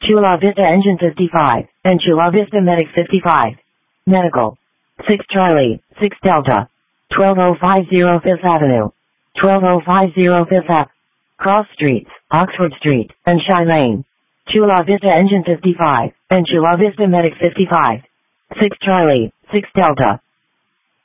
Chula Vista Engine 55, and Chula Vista Medic 55. Medical. 6 Charlie, 6 Delta. 12050 Fifth Avenue. 12050 Fifth Ave. Cross Streets, Oxford Street, and Shy Lane. Chula Vista Engine 55, and Chula Vista Medic 55. 6 Charlie, 6 Delta.